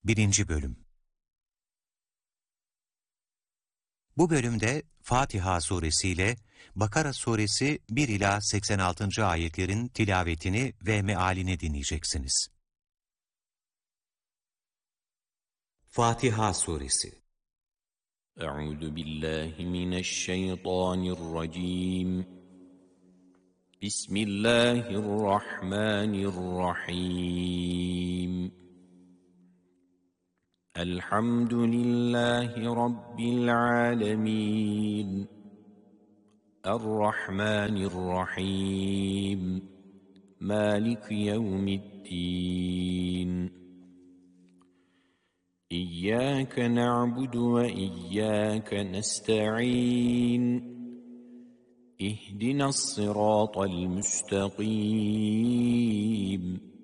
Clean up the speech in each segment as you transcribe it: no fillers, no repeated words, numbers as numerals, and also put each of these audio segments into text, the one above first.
1. Bölüm. Bu bölümde Fatiha suresiyle Bakara suresi 1 ila 86. ayetlerin tilavetini ve mealini dinleyeceksiniz. Fatiha suresi. Euzu billahi mineşşeytanirracim. Bismillahirrahmanirrahim. Elhamdülillahi Rabbil alemin. Errahmanirrahim. Maliki yevmiddin. İyyâke na'budu ve iyyâke nesta'in. İhdinas sıratal müstakîm.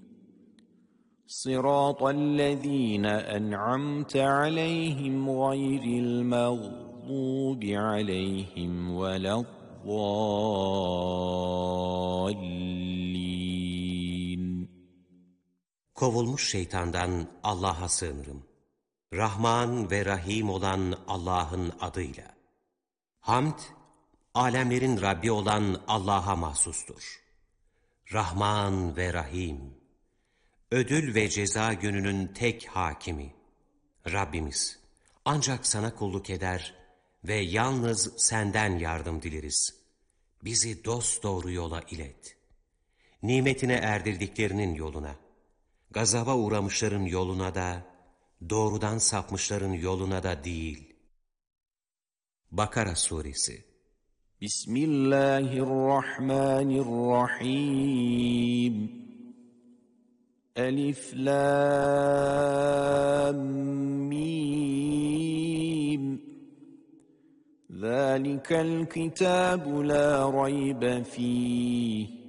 Sıratallezîne en'amte aleyhim gayril mağdûbi aleyhim veleddâllîn. Kovulmuş şeytandan Allah'a sığınırım. Rahman ve Rahim olan Allah'ın adıyla. Hamd, alemlerin Rabbi olan Allah'a mahsustur. Rahman ve Rahim, ödül ve ceza gününün tek hakimi. Rabbimiz, ancak sana kulluk eder ve yalnız senden yardım dileriz. Bizi dosdoğru yola ilet. Nimetine erdirdiklerinin yoluna, gazaba uğramışların yoluna da, doğrudan sapmışların yoluna da değil. Bakara suresi. Bismillahirrahmanirrahim. Elif lam mim. Zalikel kitabu la raybe fih.